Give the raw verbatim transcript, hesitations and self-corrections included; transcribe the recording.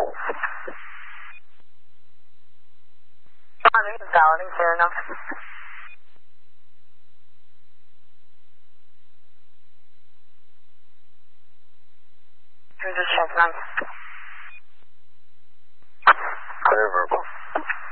Timing is valid and clear enough. Here's a check nine. Clear verbal.